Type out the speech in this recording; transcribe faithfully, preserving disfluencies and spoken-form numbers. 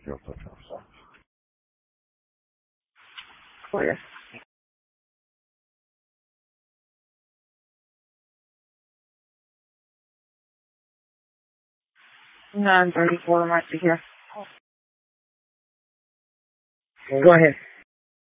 Clear. nine thirty-four, right to here. Go ahead.